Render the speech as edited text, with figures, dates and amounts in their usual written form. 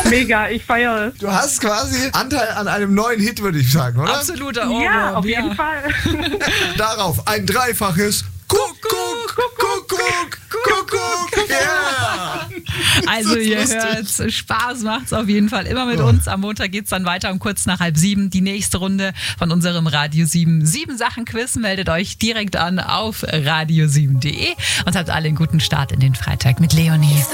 Mega, ich feiere es. Du hast quasi Anteil an einem neuen Hit, würde ich sagen, oder? Absoluter Ohrwurm. Ja, auf jeden Fall. Darauf ein dreifaches Kuckuck, Kuckuck, Kuckuck, yeah! Also ihr lustig. hört, Spaß macht's auf jeden Fall immer mit uns. Am Montag geht's dann weiter um kurz nach 6:30. Die nächste Runde von unserem Radio 7 Sachen Quiz. Meldet euch direkt an auf radio7.de und habt alle einen guten Start in den Freitag mit Leonie.